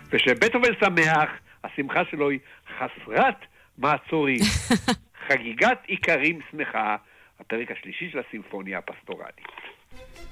ושבטהובן שמח, השמחה שלו היא חסרת מעצורים. חגיגת עיקרים שמחה, הפרק השלישי של הסימפוניה הפסטורלית.